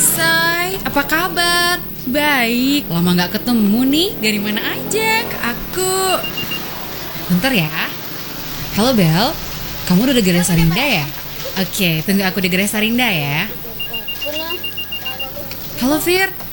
Say, apa kabar? Baik, lama gak ketemu nih. Dari mana aja? Ke aku. Bentar ya. Halo Bel, kamu udah di Gerai Sarinda ya? Oke, tunggu aku di Gerai Sarinda ya. Halo Fir,